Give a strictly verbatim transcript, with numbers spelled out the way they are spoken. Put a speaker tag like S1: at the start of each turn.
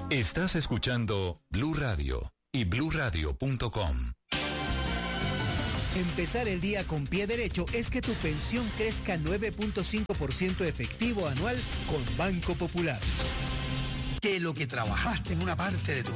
S1: Estás escuchando Blue Radio y blue radio punto com.
S2: Empezar el día con pie derecho es que tu pensión crezca nueve punto cinco por ciento efectivo anual con Banco Popular.
S3: Que lo que trabajaste en una parte de tu